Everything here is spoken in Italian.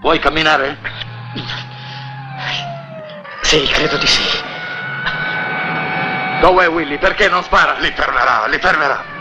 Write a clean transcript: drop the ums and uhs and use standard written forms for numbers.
Vuoi camminare? Sì, credo di sì. Dov'è Willy? Perché non spara? Li fermerà, li fermerà.